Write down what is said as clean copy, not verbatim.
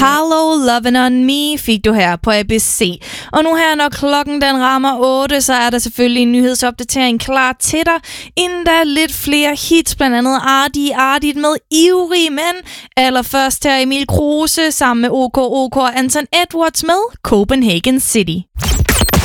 Hello, Lovin' On Me fik du her på ABC. Og nu her, når klokken den rammer 8, så er der selvfølgelig en nyhedsopdatering klar til dig. Inden der er lidt flere hits, blandt andet Ardi med Ivrig, men allerførst her Emil Kruse sammen med OK og Anton Edwards med Copenhagen City.